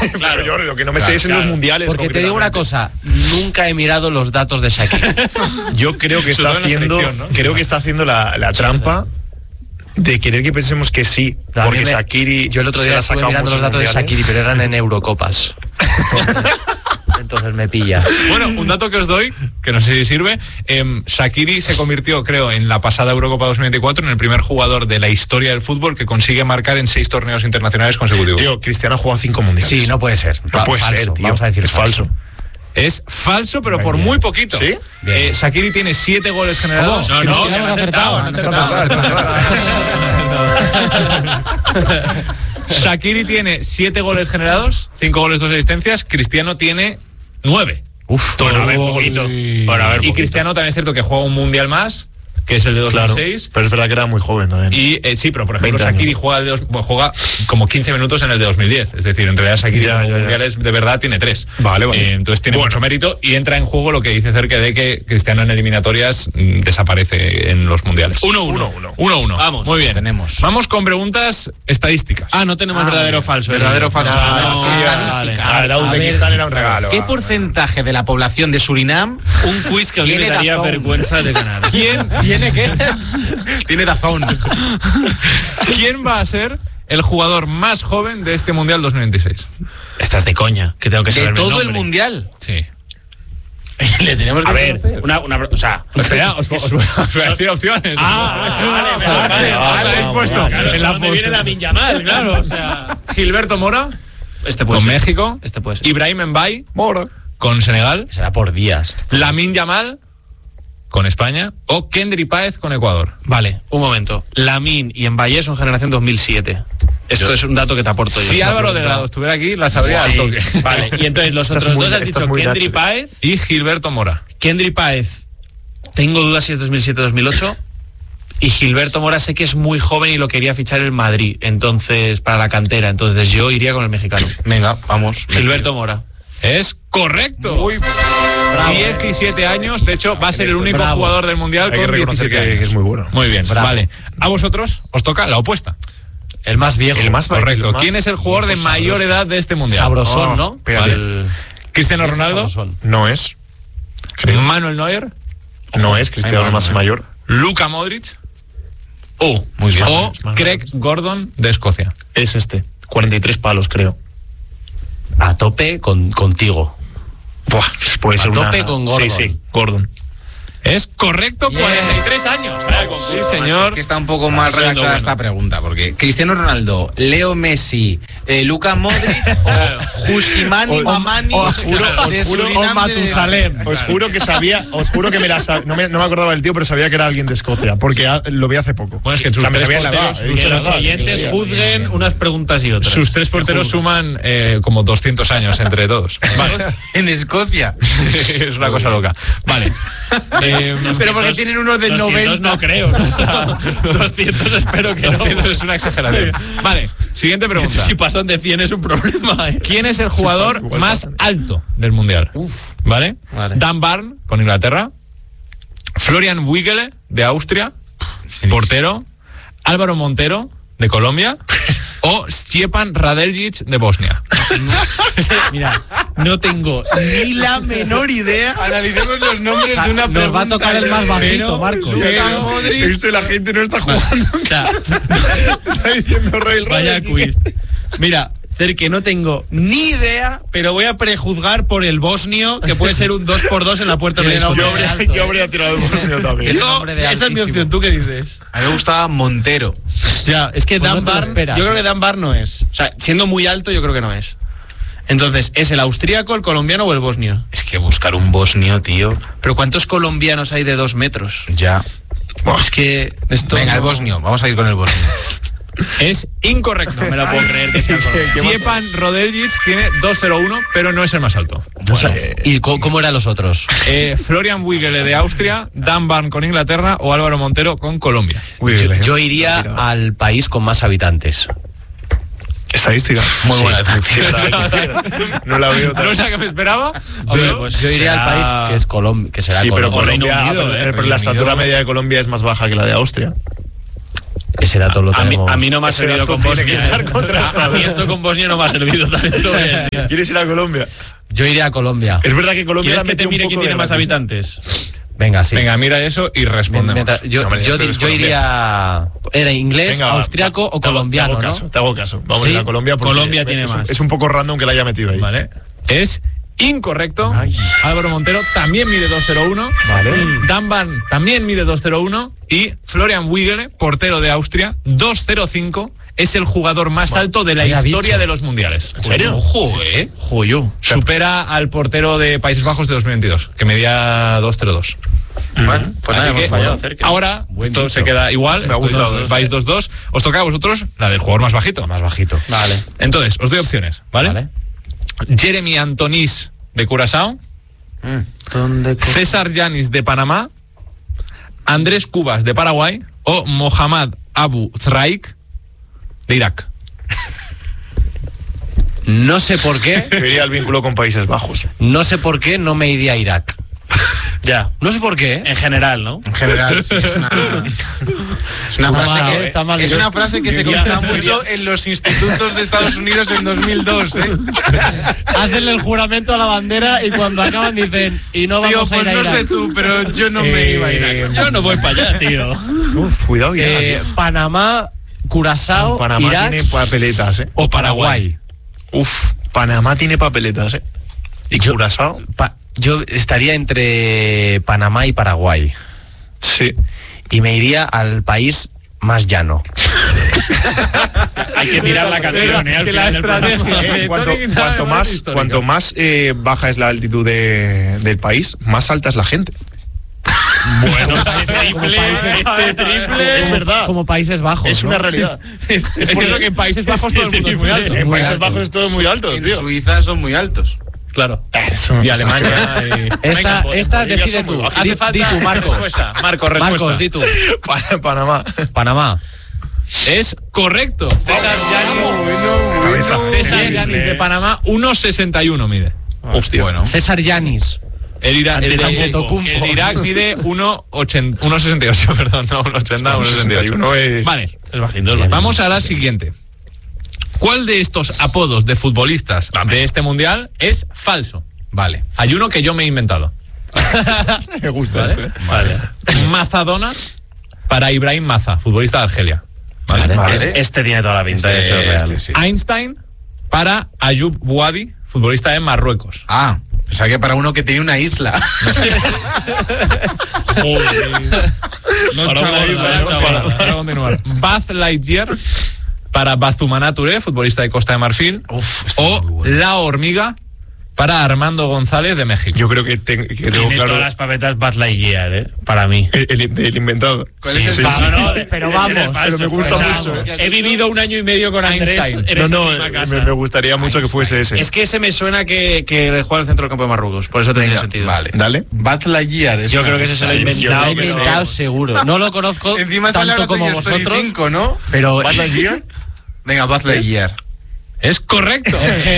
Claro, yo lo que no me sé es en los mundiales. Porque te digo una cosa, nunca he mirado los datos de Shaqiri. Yo creo que está haciendo, ¿no? Creo que está haciendo la trampa de querer que pensemos que sí, porque Shaqiri. Yo el otro día estuve mirando los datos de Shaqiri, pero eran en Eurocopas. Entonces me pilla. Bueno, un dato que os doy, que no sé si sirve. Shaqiri se convirtió, creo, en la pasada Eurocopa 2024 en el primer jugador de la historia del fútbol que consigue marcar en 6 torneos internacionales consecutivos. Tío, Cristiano ha jugado 5 mundiales. Sí, no puede ser. No puede ser, tío. Vamos a decir es falso. Es falso, pero por muy poquito. ¿Sí? Shaqiri tiene 7 goles generados. No, hemos acertado. Shaqiri tiene 7 goles generados, 5 goles, 2 asistencias. Cristiano tiene 9. Por haber poquito. Y Cristiano también es cierto que juega un mundial más, que es el de 2006. Claro, pero es verdad que era muy joven también. Y sí, pero por ejemplo Shaqiri juega como 15 minutos en el de 2010. Es decir, en realidad Shaqiri en mundiales de verdad tiene 3. Vale. Entonces tiene mucho mérito y entra en juego lo que dice Cerque de que Cristiano en eliminatorias desaparece en los mundiales. 1-1. Vamos. Muy bien. Tenemos. Vamos con preguntas estadísticas. No tenemos verdadero o falso. Verdadero o falso. La Uzbekistán era un regalo. ¿Qué porcentaje de la población de Surinam? Un quiz que a mí me daría vergüenza de ganar. ¿Quién ¿Tiene qué? Tiene Dazón. ¿Quién va a ser el jugador más joven de este Mundial 2026? Estás de coña, que tengo que saber. ¿De todo el Mundial? Sí. Le tenemos que conocer. O sea, espera, os voy a decir opciones. Vale. En la me viene Lamine Yamal, claro. O sea, Gilberto Mora, con México. Este puede ser. Ibrahim Mbaye, Mora, con Senegal. Será por días. Lamine Yamal, con España. O Kendry Páez, con Ecuador. Vale, un momento. Lamine y Mbaye son generación 2007. Esto es un dato que te aporto yo. Si Álvaro de Grado estuviera aquí, la sabría al toque. Vale, y entonces los otros dos has dicho Kendry Páez y Gilberto Mora. Kendry Páez, tengo dudas si es 2007-2008. Y Gilberto Mora sé que es muy joven y lo quería fichar el Madrid, entonces, para la cantera. Entonces yo iría con el mexicano. Venga, vamos. Gilberto Mora. Es correcto. Muy bravo. 17 años, de hecho va a ser el único jugador del Mundial con 17 años. Que es muy bueno. Muy bien, bravo. Vale. A vosotros os toca la opuesta. El más viejo. El más correcto. El más ¿Quién es el jugador de mayor edad de este Mundial? Sabrosón, ¿no? Cristiano Ronaldo. No es. Creo. Manuel Neuer. No es Cristiano más mayor. Luka Modric. Muy bien. O Craig Gordon de Escocia. Es 43 palos, creo. A tope contigo. Buah, puede ser a tope con Gordon. Sí, Gordon. Es correcto, 43 años. Sí, señor. Es que está un poco mal redactada esta pregunta, porque Cristiano Ronaldo, Leo Messi, Luka Modric o Husimani Mamani de Surinam o Matusalem. Os juro que sabía, no me acordaba del tío, pero sabía que era alguien de Escocia, porque lo vi hace poco. Bueno, es que los oyentes juzguen unas preguntas y otras. Sus 3 porteros suman como 200 años entre todos. Vale. En Escocia. Es una cosa loca. Vale. Pero porque tienen unos de 90. No creo. 200 espero que 200 es una exageración. Vale, siguiente pregunta. Si pasan de 100 es un problema. ¿Quién es el jugador más alto del Mundial? ¿Vale? Dan Barn, con Inglaterra. Florian Wigele, de Austria. Portero. Álvaro Montero, de Colombia. O Stjepan Radeljic, de Bosnia. Mira, no tengo ni la menor idea. Analicemos los nombres de una pregunta. Nos va a tocar el más bajito, Marcos. La gente no está jugando. O sea, está diciendo Rey. Vaya quiz. Mira, Cerque, no tengo ni idea, pero voy a prejuzgar por el bosnio, que puede ser un 2x2 en la puerta de la Yo habría tirado el bosnio también. Esa es mi opción. ¿Tú qué dices? A mí me gustaba Montero. Ya, es que pues Dan Barn, yo creo que Dan Barn no es. O sea, siendo muy alto, yo creo que no es. Entonces, ¿es el austríaco, el colombiano o el bosnio? Es que buscar un bosnio, tío. ¿Pero cuántos colombianos hay de 2 metros? Ya. Es que esto... Venga, el bosnio. Vamos a ir con el bosnio. Es incorrecto. No me lo puedo creer que sea correcto. Stjepan Radeljic tiene 2.01, pero no es el más alto. Bueno. ¿Y cómo eran los otros? Florian Wigele, de Austria. Dan Barn, con Inglaterra. O Álvaro Montero, con Colombia. Yo iría al país con más habitantes. Estadística. Muy buena. No la veo. ¿No es la que me esperaba? Yo iría al país que es Colombia, que será sí, Colombia. Pero Colombia, pero la estatura media de Colombia es más baja que la de Austria. Ese dato lo tenemos. A mí no me ha servido con Bosnia. A mí esto con Bosnia no me ha servido tanto. ¿Quieres ir a Colombia? Yo iría a Colombia. Es verdad que Colombia... ¿Quieres que te mire quién tiene más habitantes? Venga, sí. Venga, mira eso y respondemos. Yo iría... ¿Era inglés, austriaco o colombiano, Te hago caso. Vamos a ir a Colombia. Colombia tiene más. Es un poco random que la haya metido ahí. Vale. Es incorrecto. Álvaro Montero también mide 2.01. Vale. Dan Barn también mide 2.01. Y Florian Wiegele, portero de Austria, 2.05. Es el jugador más alto de la historia de los mundiales. ¿En serio? Ojo, Joyo. Supera al portero de Países Bajos de 2022, que medía 2.02. Bueno, pues nada, hemos fallado cerca. Ahora, esto se queda igual. Me ha gustado. Vais 2-2. Os toca a vosotros la del jugador más bajito. Vale. Entonces, os doy opciones, ¿vale? Jeremy Antonís de Curazao, César Yanis de Panamá, Andrés Cubas de Paraguay o Mohammad Abu Zraik de Irak. No sé por qué. Iría el vínculo con Países Bajos. No sé por qué no me iría a Irak. Ya. No sé por qué. En general, ¿no? En general, sí, es una frase que se comenta mucho en los institutos de Estados Unidos en 2002, ¿eh? Hacen el juramento a la bandera y cuando acaban dicen, y no vamos a ir a Irak. No sé tú, pero yo no me iba a Irak. Yo no voy para allá, tío. Cuidado, Irak. Panamá, Curazao, Panamá Irak, tiene papeletas, o Paraguay. Panamá tiene papeletas, ¿Y Curazao? Yo estaría entre Panamá y Paraguay. Sí. Y me iría al país más llano. Hay que tirar la canción, la estrategia. Cuanto más baja es la altitud del país, más alta es la gente. Bueno, este triple es verdad. Como Países Bajos. Es una realidad. Es cierto que en Países Bajos todo el mundo es muy alto. En Países Bajos es todo muy alto, En tío. Suiza son muy altos. Claro. Y Alemania. Esta decide tú. Hace falta di tú, Marcos. Respuesta. Marcos, di tú. Panamá. Es correcto. César Yanis de Panamá, 1.61 mide. Hostia. Bueno. César Yanis. El Irak mide 1.68, perdón, no 1.80, 1.68. Vale, vamos a la siguiente. ¿Cuál de estos apodos de futbolistas de este mundial es falso? Vale. Hay uno que yo me he inventado. Me gusta este. Vale. Mazadona para Ibrahim Maza, futbolista de Argelia. Vale. Este tiene toda la pinta de ser real. Sí. Einstein para Ayub Bouadi, futbolista de Marruecos. Pensaba que para uno que tiene una isla. Para continuar. Buzz Lightyear para Bazumana Touré, futbolista de Costa de Marfil. O La Hormiga para Armando González de México. Yo creo que tengo Tiene claro. todas las papetas Buzz Lightyear, para mí. El inventado. ¿Cuál es el Sí, falso? Pero vamos. Pero me gusta mucho. He vivido 1 año y medio con Andrés Einstein. en esa misma casa. Me gustaría mucho que fuese ese. Es que ese me suena que juega al centro del campo de Marruecos, por eso tendría sentido. Vale. Dale. Buzz Lightyear. Yo creo que ese se lo he inventado. Seguro. No lo conozco Encima sale tanto ahora como Toy Story vosotros. 5, ¿no? Pero ¿Buzz Lightyear? Venga, Buzz Lightyear. Es correcto.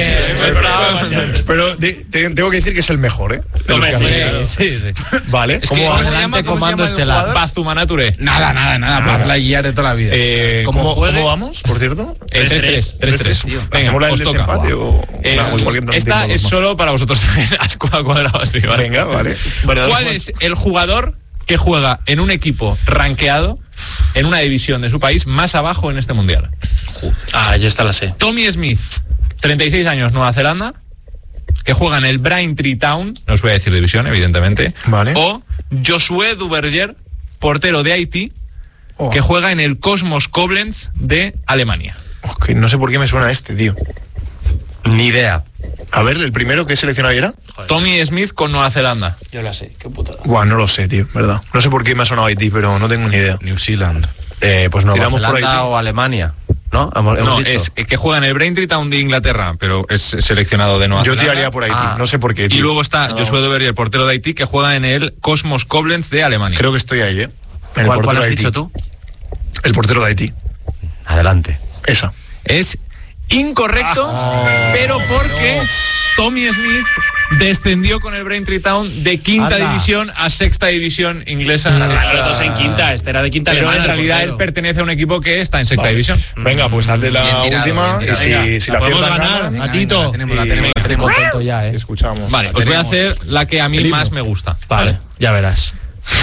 Pero tengo que decir que es el mejor, ¿eh? De los que han hecho. sí. Vale. ¿Cómo va? Adelante, comando estelar. Bazumana Touré. Nada. Buzz Lightyear de toda la vida. ¿Cómo vamos, por cierto? 3-3. Venga, ¿hacemos el os toca. desempate o...? Esta es solo para vosotros también. Has cuadrado así, ¿vale? Venga, vale. ¿Cuál es el jugador que juega en un equipo rankeado en una división de su país más abajo en este mundial? Ya está la sé. Tommy Smith, 36 años, Nueva Zelanda, que juega en el Braintree Town, no os voy a decir división, evidentemente. Vale. O Josué Duverger, portero de Haití, que juega en el Cosmos Koblenz de Alemania. No sé por qué me suena este, tío. Ni idea. A ver, ¿el primero que seleccionado era? Tommy Smith con Nueva Zelanda. Yo la sé, qué putada. No lo sé, tío, verdad. No sé por qué me ha sonado Haití, pero no tengo ni idea. New Zealand. Pues Nueva Tiramos por Zelanda Haití. o Alemania. ¿No? No, dicho. es que juega en el Braintree Town de Inglaterra, pero es seleccionado de Nueva Yo Zelanda. tiraría por Haití, no sé por qué, tío. Y luego está Josué Duverger, portero de Haití, que juega en el Cosmos Koblenz de Alemania. Creo que estoy ahí, ¿eh? ¿Cuál has dicho tú? El portero de Haití. Adelante. Esa. Es incorrecto, pero porque Tommy Smith descendió con el Braintree Town de quinta división a sexta división inglesa. Los dos en quinta, este era de quinta. Pero en realidad él pertenece a un equipo que está en sexta división. Venga, pues haz de la última. Y si la podemos ganar, a Tito. Estoy contento ya, Escuchamos. Vale, os voy a hacer la que a mí más me gusta. Vale, ya verás.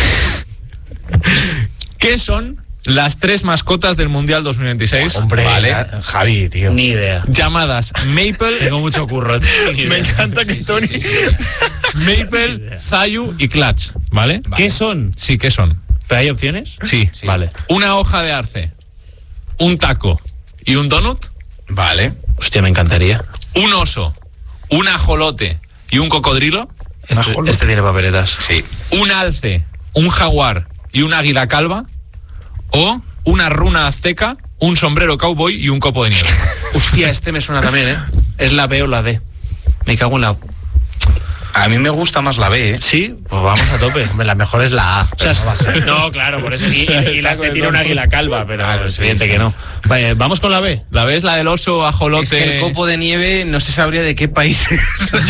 ¿Qué son las 3 mascotas del Mundial 2026? Hombre, Javi, tío. Ni idea. Llamadas Maple. Tengo mucho curro. Me encanta que Tony. Maple, Zayu y Clutch, ¿vale? ¿Qué son? Sí, ¿qué son? ¿Pero hay opciones? Sí. Vale. Una hoja de arce, un taco y un donut. Vale. Hostia, me encantaría. Un oso, un ajolote y un cocodrilo. Este tiene papeletas. Sí. Un alce, un jaguar y un águila calva. O una runa azteca, un sombrero cowboy y un copo de nieve. Hostia, este me suena también, ¿eh? ¿Es la B o la D? Me cago en la... A mí me gusta más la B, ¿eh? Sí, pues vamos a tope. La mejor es la A. O sea, no, claro, por eso. Y la C tiene una águila calva, pero es evidente que no. Vale, vamos con la B. La B es la del oso ajolote. Es que el copo de nieve no se sabría de qué país es.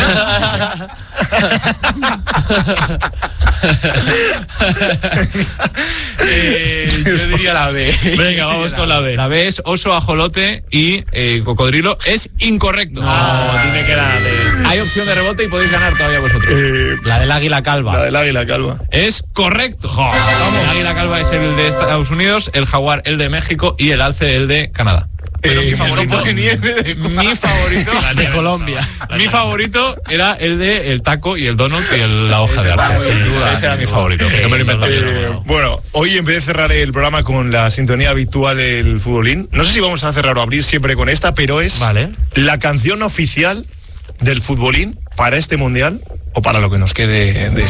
Yo diría la B. Venga, vamos con la B. La B es oso, ajolote y cocodrilo. Es incorrecto. No, dime que era la D. Hay opción de rebote y podéis ganar todavía vosotros. La del águila calva. La del águila calva. Es correcto. El águila calva es el de Estados Unidos, el jaguar el de México y el alce el de Canadá. Pero mi favorito de Colombia. Mi favorito era el de el taco y el donut y la hoja de arce. Sin duda, ese era mi favorito. No me lo inventé. Bueno, hoy en vez de cerrar el programa con la sintonía habitual del futbolín, no sé si vamos a cerrar o abrir siempre con esta, pero es la canción oficial del futbolín para este mundial o para lo que nos quede de